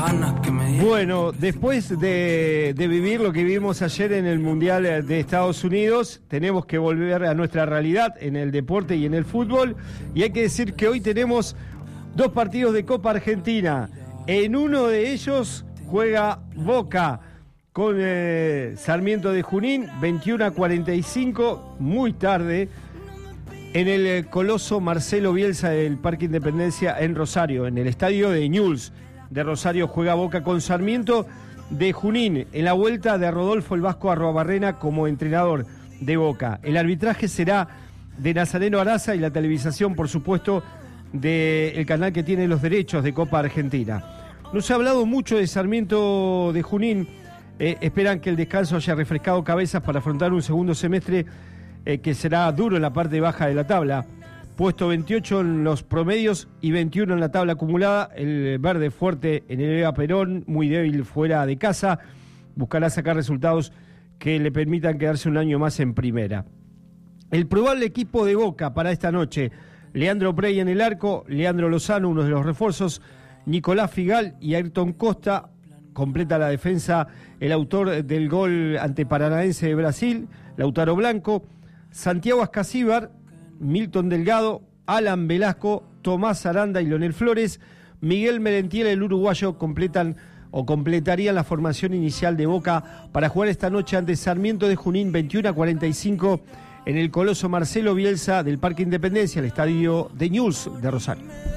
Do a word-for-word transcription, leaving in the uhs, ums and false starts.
ganas que me dieron. Bueno, después de, de vivir lo que vivimos ayer en el Mundial de Estados Unidos, tenemos que volver a nuestra realidad en el deporte y en el fútbol. Y hay que decir que hoy tenemos dos partidos de Copa Argentina. En uno de ellos juega Boca con eh, Sarmiento de Junín, veintiuno a cuarenta y cinco, muy tarde, en el eh, Coloso Marcelo Bielsa del Parque Independencia en Rosario, en el estadio de Newell's de Rosario juega Boca con Sarmiento de Junín, en la vuelta de Rodolfo el Vasco Arruabarrena como entrenador de Boca. El arbitraje será de Nazareno Araza y la televisación, por supuesto, del canal que tiene los derechos de Copa Argentina. No se ha hablado mucho de Sarmiento de Junín. Eh, esperan que el descanso haya refrescado cabezas para afrontar un segundo semestre eh, que será duro en la parte baja de la tabla. Puesto veintiocho en los promedios y veintiuno en la tabla acumulada. El verde fuerte en el Eva Perón, muy débil fuera de casa. Buscará sacar resultados que le permitan quedarse un año más en primera. El probable equipo de Boca para esta noche: Leandro Prey en el arco, Leandro Lozano, uno de los refuerzos, Nicolás Figal y Ayrton Costa. Completa la defensa el autor del gol ante Paranaense de Brasil, Lautaro Blanco, Santiago Ascasíbar, Milton Delgado, Alan Velasco, Tomás Aranda y Leonel Flores. Miguel Merentiel, el uruguayo, completan o completarían la formación inicial de Boca para jugar esta noche ante Sarmiento de Junín, veintiuno a cuarenta y cinco, en el Coloso Marcelo Bielsa del Parque Independencia, el estadio de Newell's de Rosario.